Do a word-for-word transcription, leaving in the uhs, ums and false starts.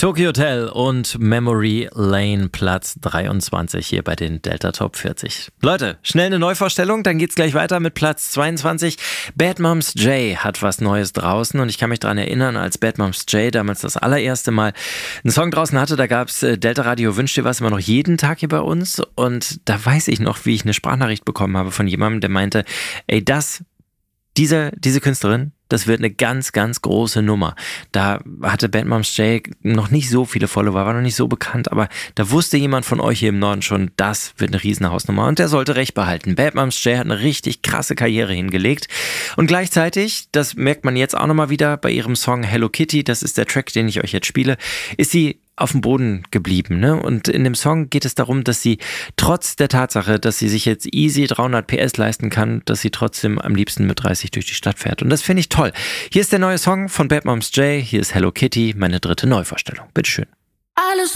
Tokyo Hotel und Memory Lane, Platz dreiundzwanzig hier bei den Delta Top vierzig. Leute, schnell eine Neuvorstellung, dann geht's gleich weiter mit Platz zweiundzwanzig. Bad Moms J hat was Neues draußen und ich kann mich daran erinnern, als Bad Moms J damals das allererste Mal einen Song draußen hatte, da gab's Delta Radio Wünsch dir was immer noch jeden Tag hier bei uns und da weiß ich noch, wie ich eine Sprachnachricht bekommen habe von jemandem, der meinte, ey, das, diese, diese Künstlerin, das wird eine ganz, ganz große Nummer. Da hatte Bad Moms J noch nicht so viele Follower, war noch nicht so bekannt, aber da wusste jemand von euch hier im Norden schon, das wird eine riesen Hausnummer und der sollte recht behalten. Bad Moms J hat eine richtig krasse Karriere hingelegt und gleichzeitig, das merkt man jetzt auch nochmal wieder bei ihrem Song Hello Kitty, das ist der Track, den ich euch jetzt spiele, ist sie auf dem Boden geblieben, ne? Und in dem Song geht es darum, dass sie trotz der Tatsache, dass sie sich jetzt easy dreihundert P S leisten kann, dass sie trotzdem am liebsten mit dreißig durch die Stadt fährt. Und das finde ich toll. Hier ist der neue Song von Bad Moms J, hier ist Hello Kitty, meine dritte Neuvorstellung. Bitteschön. Alles